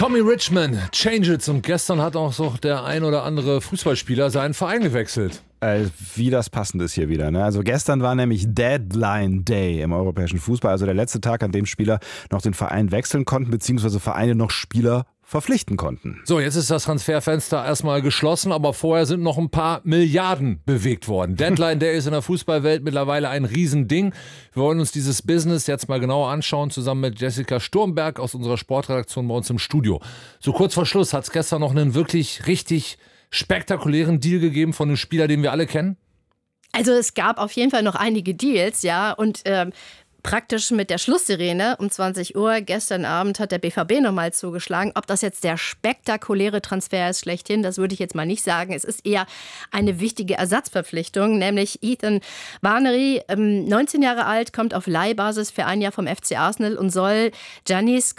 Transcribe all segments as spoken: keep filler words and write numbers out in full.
Tommy Richman, Change It. Und gestern hat auch so der ein oder andere Fußballspieler seinen Verein gewechselt. Äh, wie das passend ist hier wieder. Ne? Also gestern war nämlich Deadline Day im europäischen Fußball. Also der letzte Tag, an dem Spieler noch den Verein wechseln konnten, beziehungsweise Vereine noch Spieler verpflichten konnten. So, jetzt ist das Transferfenster erstmal geschlossen, aber vorher sind noch ein paar Milliarden bewegt worden. Deadline Day ist in der Fußballwelt mittlerweile ein Riesending. Wir wollen uns dieses Business jetzt mal genauer anschauen, zusammen mit Jessica Sturmberg aus unserer Sportredaktion bei uns im Studio. So kurz vor Schluss hat es gestern noch einen wirklich richtig spektakulären Deal gegeben von einem Spieler, den wir alle kennen? Also es gab auf jeden Fall noch einige Deals, ja, und ähm, praktisch mit der Schlusssirene um zwanzig Uhr gestern Abend hat der B V B nochmal zugeschlagen. Ob das jetzt der spektakuläre Transfer ist schlechthin, das würde ich jetzt mal nicht sagen. Es ist eher eine wichtige Ersatzverpflichtung, nämlich Ethan Nwaneri, neunzehn Jahre alt, kommt auf Leihbasis für ein Jahr vom F C Arsenal und soll Giannis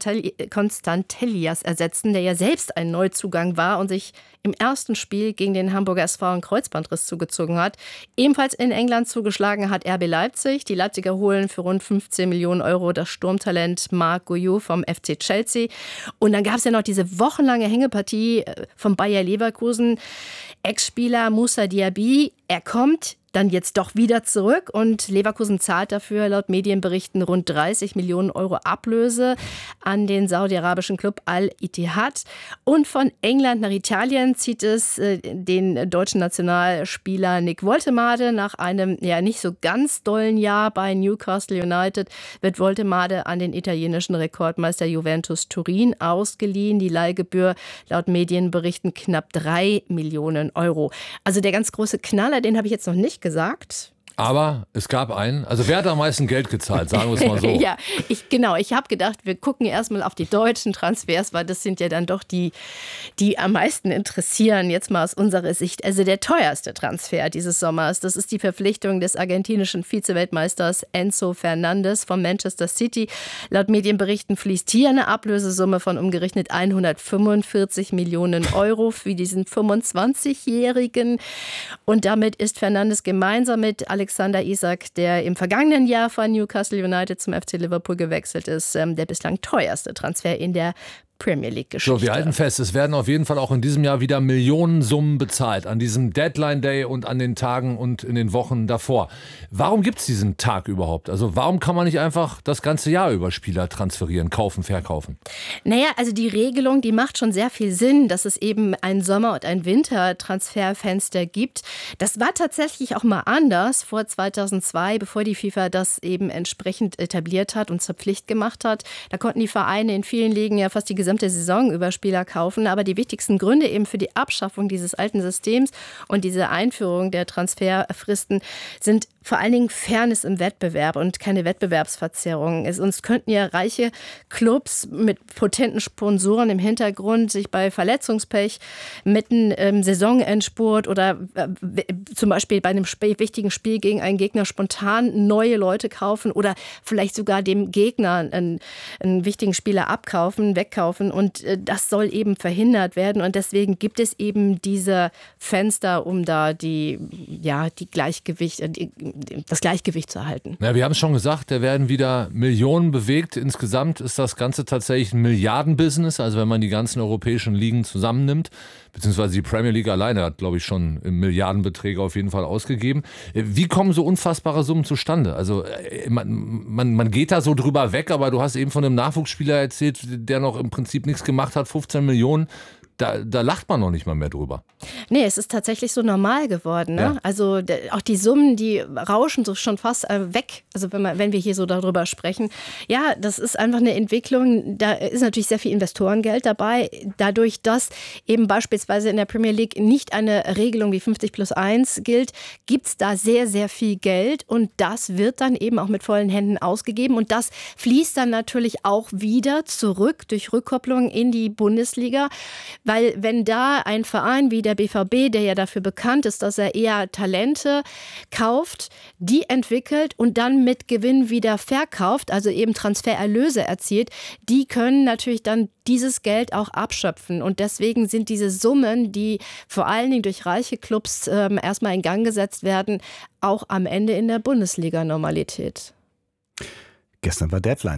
Konstantelias ersetzen, der ja selbst ein Neuzugang war und sich im ersten Spiel gegen den Hamburger S V einen Kreuzbandriss zugezogen hat. Ebenfalls in England zugeschlagen hat R B Leipzig. Die Leipziger holen für rund fünfzehn Millionen Euro das Sturmtalent Marc Gouillou vom F C Chelsea. Und dann gab es ja noch diese wochenlange Hängepartie vom Bayer Leverkusen. Ex-Spieler Moussa Diaby, er kommt dann jetzt doch wieder zurück und Leverkusen zahlt dafür laut Medienberichten rund dreißig Millionen Euro Ablöse an den saudi-arabischen Club Al-Ittihad. Und von England nach Italien zieht es äh, den deutschen Nationalspieler Nick Woltemade. Nach einem ja nicht so ganz dollen Jahr bei Newcastle United wird Woltemade an den italienischen Rekordmeister Juventus Turin ausgeliehen. Die Leihgebühr laut Medienberichten knapp drei Millionen Euro. Also der ganz große Knaller, den habe ich jetzt noch nicht gesagt. Aber es gab einen. Also wer hat am meisten Geld gezahlt, sagen wir es mal so. ja, ich, genau. Ich habe gedacht, wir gucken erstmal auf die deutschen Transfers, weil das sind ja dann doch die, die am meisten interessieren, jetzt mal aus unserer Sicht. Also der teuerste Transfer dieses Sommers, das ist die Verpflichtung des argentinischen Vizeweltmeisters Enzo Fernandez von Manchester City. Laut Medienberichten fließt hier eine Ablösesumme von umgerechnet hundertfünfundvierzig Millionen Euro für diesen fünfundzwanzigjährigen. Und damit ist Fernandez gemeinsam mit Alexander Alexander Isak, der im vergangenen Jahr von Newcastle United zum F C Liverpool gewechselt ist, der bislang teuerste Transfer in der Premier League-Geschichte. So, wir halten fest, es werden auf jeden Fall auch in diesem Jahr wieder Millionensummen bezahlt, an diesem Deadline Day und an den Tagen und in den Wochen davor. Warum gibt es diesen Tag überhaupt? Also warum kann man nicht einfach das ganze Jahr über Spieler transferieren, kaufen, verkaufen? Naja, also die Regelung, die macht schon sehr viel Sinn, dass es eben ein Sommer- und ein Wintertransferfenster gibt. Das war tatsächlich auch mal anders vor zweitausendzwei, bevor die FIFA das eben entsprechend etabliert hat und zur Pflicht gemacht hat. Da konnten die Vereine in vielen Ligen ja fast die gesamte Saison über Spieler kaufen. Aber die wichtigsten Gründe eben für die Abschaffung dieses alten Systems und diese Einführung der Transferfristen sind vor allen Dingen Fairness im Wettbewerb und keine Wettbewerbsverzerrung. Sonst könnten ja reiche Clubs mit potenten Sponsoren im Hintergrund sich bei Verletzungspech mitten im Saisonendspurt oder äh, zum Beispiel bei einem sp- wichtigen Spiel gegen einen Gegner spontan neue Leute kaufen oder vielleicht sogar dem Gegner einen, einen wichtigen Spieler abkaufen, wegkaufen. Und äh, das soll eben verhindert werden. Und deswegen gibt es eben diese Fenster, um da die, ja, die Gleichgewicht, die, das Gleichgewicht zu erhalten. Ja, wir haben es schon gesagt, da werden wieder Millionen bewegt. Insgesamt ist das Ganze tatsächlich ein Milliardenbusiness. Also wenn man die ganzen europäischen Ligen zusammennimmt, beziehungsweise die Premier League alleine hat, glaube ich, schon Milliardenbeträge auf jeden Fall ausgegeben. Wie kommen so unfassbare Summen zustande? Also man, man, man geht da so drüber weg, aber du hast eben von einem Nachwuchsspieler erzählt, der noch im Prinzip nichts gemacht hat, fünfzehn Millionen. Da, da lacht man noch nicht mal mehr drüber. Nee, es ist tatsächlich so normal geworden. Ne? Ja. Also de, auch die Summen, die rauschen so schon fast äh, weg. Also wenn, man, wenn wir hier so darüber sprechen. Ja, das ist einfach eine Entwicklung. Da ist natürlich sehr viel Investorengeld dabei. Dadurch, dass eben beispielsweise in der Premier League nicht eine Regelung wie fünfzig plus eins gilt, gibt es da sehr, sehr viel Geld. Und das wird dann eben auch mit vollen Händen ausgegeben. Und das fließt dann natürlich auch wieder zurück durch Rückkopplung in die Bundesliga. Weil wenn da ein Verein wie der B V B, der ja dafür bekannt ist, dass er eher Talente kauft, die entwickelt und dann mit Gewinn wieder verkauft, also eben Transfererlöse erzielt, die können natürlich dann dieses Geld auch abschöpfen. Und deswegen sind diese Summen, die vor allen Dingen durch reiche Clubs äh, erstmal in Gang gesetzt werden, auch am Ende in der Bundesliga Normalität. Gestern war Deadline Day.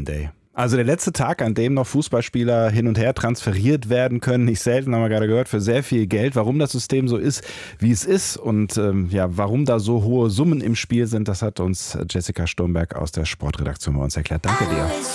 Also der letzte Tag, an dem noch Fußballspieler hin und her transferiert werden können, nicht selten, haben wir gerade gehört, für sehr viel Geld. Warum das System so ist, wie es ist und ähm, ja, warum da so hohe Summen im Spiel sind, das hat uns Jessica Sturmberg aus der Sportredaktion bei uns erklärt. Danke dir.